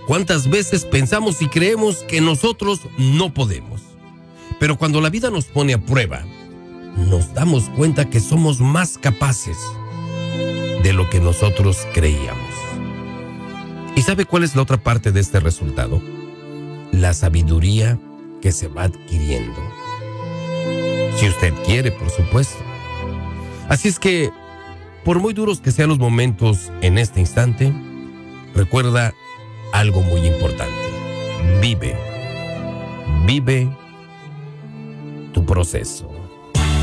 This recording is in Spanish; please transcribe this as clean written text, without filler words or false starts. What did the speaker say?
¿Cuántas veces pensamos y creemos que nosotros no podemos? Pero cuando la vida nos pone a prueba, nos damos cuenta que somos más capaces de lo que nosotros creíamos. ¿Y sabe cuál es la otra parte de este resultado? La sabiduría que se va adquiriendo. Si usted quiere, por supuesto. Así es que, por muy duros que sean los momentos en este instante, recuerda algo muy importante. Vive tu proceso.